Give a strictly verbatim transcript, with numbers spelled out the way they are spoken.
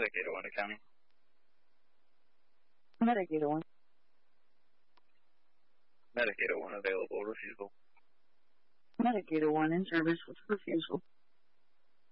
Medic eight oh one to county. Medic eight oh one. Medic eight oh one available, refusal. Medic eight oh one in service with refusal.